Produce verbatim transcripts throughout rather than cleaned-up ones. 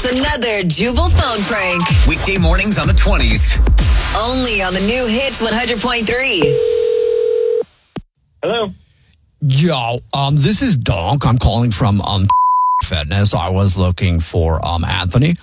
It's another Jubal phone prank. Weekday mornings on the twenties. Only on the new Hits one hundred point three. Hello. Yo, um, this is Donk. I'm calling from um Fitness. I was looking for um Anthony.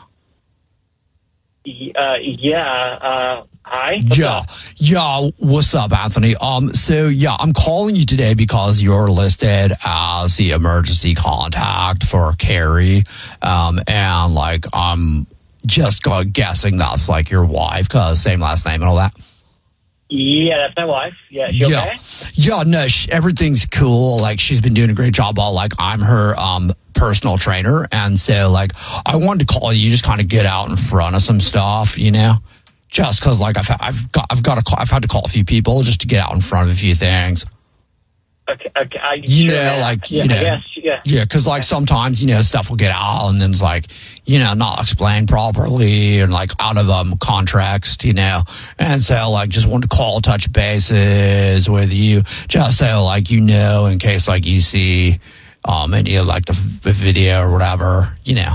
Uh, yeah. Uh, hi. What's Yeah, up? yeah. What's up, Anthony? Um, so yeah, I'm calling you today because you're listed as the emergency contact for Carrie, um, and like I'm just go- guessing that's like your wife, cause same last name and all that. Yeah, that's my wife. Yeah, she Yeah, okay? yeah. No, she, everything's cool. Like she's been doing a great job. All like I'm her um personal trainer, and so like I wanted to call you, just kind of get out in front of some stuff, you know. Just because, like, I've I've got I've got to call, I've had to call a few people just to get out in front of a few things. Okay, okay. I, You sure, know, man. like yeah, you know, yes, yeah. yeah. Because like sometimes you know stuff will get out and then it's like you know not explained properly and like out of um context, you know. And so like just wanted to call, touch bases with you, just so like you know in case like you see um any of like the, the video or whatever, you know.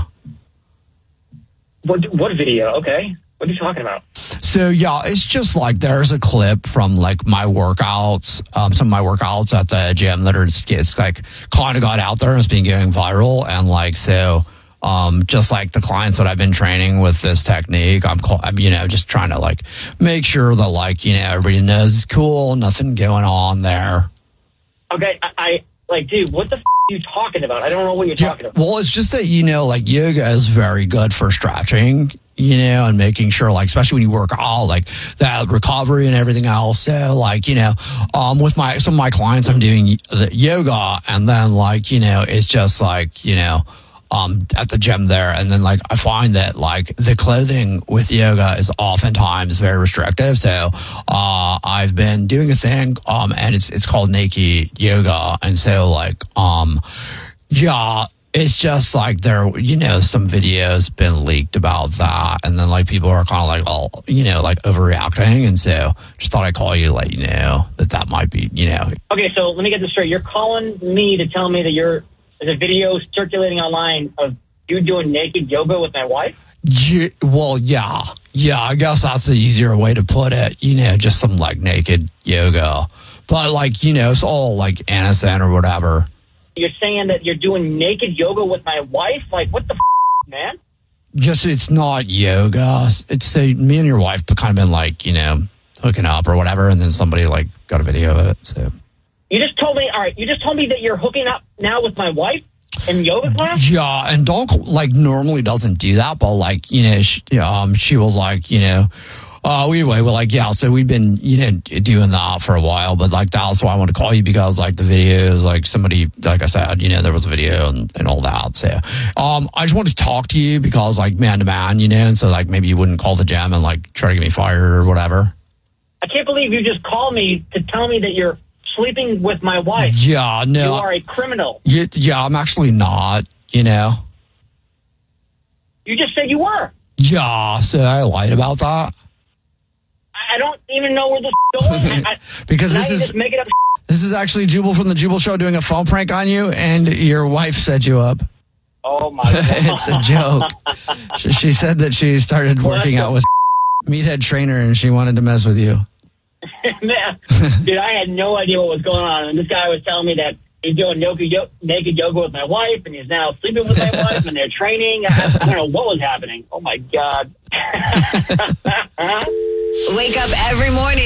What what video? Okay. What are you talking about? So yeah, it's just like there's a clip from like my workouts, um, some of my workouts at the gym that are it's, it's like kind of got out there and it's been going viral, and like so, um, just like the clients that I've been training with this technique, I'm, call, I'm you know just trying to like make sure that like you know everybody knows it's cool, nothing going on there. Okay, I, I like, dude. What the f- are you talking about? I don't know what you're Yeah, talking about. well, it's just that you know like yoga is very good for stretching. You know, and making sure, like, especially when you work out, like that recovery and everything else. So, like, you know, um, with my some of my clients, I'm doing the yoga, and then, like, you know, it's just like, you know, um, at the gym there, and then, like, I find that like the clothing with yoga is oftentimes very restrictive. So, uh, I've been doing a thing, um, and it's it's called naked yoga, and so, like, um, yeah. It's just like there, you know, some videos been leaked about that, and then like people are kind of like all, you know, like overreacting, and so just thought I'd call you, to let you know that that might be, you know. Okay, so let me get this straight. You're calling me to tell me that you're there's a video circulating online of you doing naked yoga with my wife? Yeah, well, yeah, yeah. I guess that's the easier way to put it. You know, just some like naked yoga, but like you know, it's all like innocent or whatever. You're saying that you're doing naked yoga with my wife? Like, what the f***, man? Just it's not yoga. It's a, me and your wife have kind of been like, you know, hooking up or whatever, and then somebody like got a video of it. So You just told me, all right, you just told me that you're hooking up now with my wife in yoga class? yeah, and Donk like normally doesn't do that, but like you know, she, um, she was like, you know. Uh, we anyway, we're like, yeah, so we've been, you know, doing that for a while, but like, that's why I wanted to call you because like the videos, like somebody, like I said, you know, there was a video and, and all that. So, um, I just wanted to talk to you because like man to man, you know, and so like maybe you wouldn't call the gym and like try to get me fired or whatever. I can't believe you just called me to tell me that you're sleeping with my wife. Yeah, no. You are a criminal. Yeah, yeah, I'm actually not, you know. You just said you were. Yeah, so I lied about that. I don't even know where this is going. I, I, because now this you is just making up. this is actually Jubal from the Jubal Show doing a phone prank on you, and your wife set you up. Oh my god! It's a joke. she, she said that she started Well, working that's out with meathead trainer, and she wanted to mess with you. Man, dude, I had no idea what was going on, and this guy was telling me that he's doing yoga, yo- naked yoga with my wife, and he's now sleeping with my wife, and they're training. I, I don't know what was happening. Oh my god! Wake up every morning